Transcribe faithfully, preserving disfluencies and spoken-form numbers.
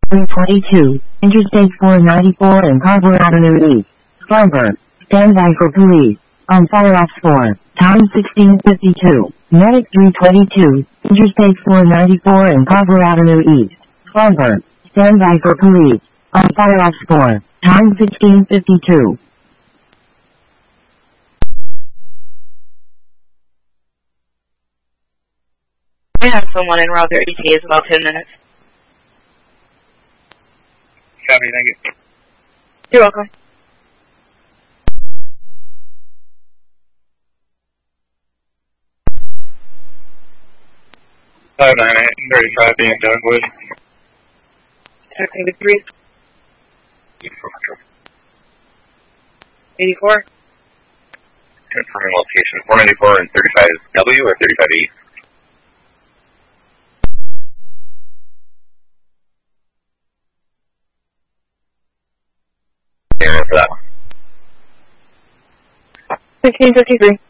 three twenty-two, Interstate four ninety-four and Carver Avenue East. Driver, stand by for police. On fire ops four, time sixteen fifty-two. Medic three twenty-two, Interstate four ninety-four and Carver Avenue East. Driver, stand by for police. On fire ops four, time sixteen fifty-two. I have someone en route. Their E T A is about ten minutes. Copy, thank you. You're welcome. five nine eight, thirty-five being Dogwood. Activity three. eighty-four. Confirming location four ninety-four and thirty-five W or thirty-five E? Yeah, for that one. sixteen fifty-three.